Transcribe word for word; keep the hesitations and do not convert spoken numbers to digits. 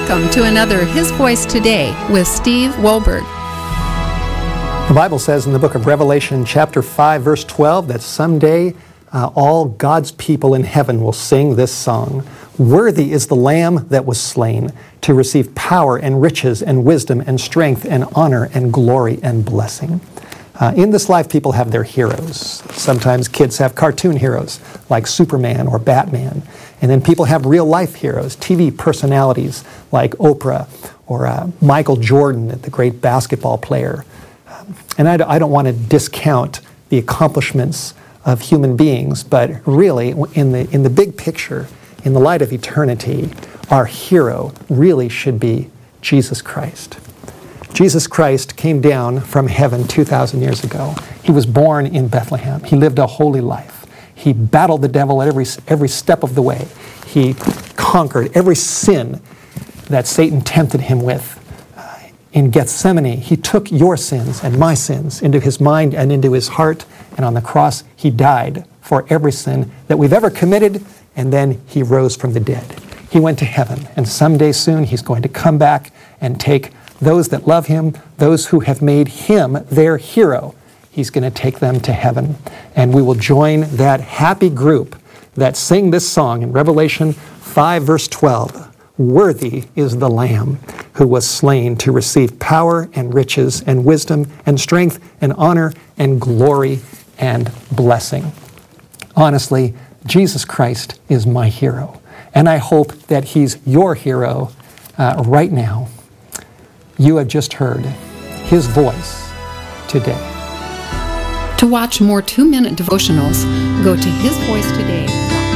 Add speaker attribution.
Speaker 1: Welcome to another His Voice Today with Steve Wohlberg.
Speaker 2: The Bible says in the book of Revelation, chapter five, verse twelve, that someday uh, all God's people in heaven will sing this song. Worthy is the Lamb that was slain to receive power and riches and wisdom and strength and honor and glory and blessing. Uh, in this life, people have their heroes. Sometimes kids have cartoon heroes like Superman or Batman. And then people have real-life heroes, T V personalities like Oprah or uh, Michael Jordan, the great basketball player. Um, and I, d- I don't want to discount the accomplishments of human beings, but really, in the, in the big picture, in the light of eternity, our hero really should be Jesus Christ. Jesus Christ came down from heaven two thousand years ago. He was born in Bethlehem. He lived a holy life. He battled the devil at every, every step of the way. He conquered every sin that Satan tempted him with. Uh, in Gethsemane, he took your sins and my sins into his mind and into his heart, and on the cross, he died for every sin that we've ever committed, and then he rose from the dead. He went to heaven, and someday soon he's going to come back and take those that love him, those who have made him their hero. He's going to take them to heaven, and we will join that happy group that sing this song in Revelation five, verse twelve. Worthy is the Lamb who was slain to receive power and riches and wisdom and strength and honor and glory and blessing. Honestly, Jesus Christ is my hero, and I hope that he's your hero uh, right now. You have just heard his voice today.
Speaker 1: To watch more two-minute devotionals, go to his voice today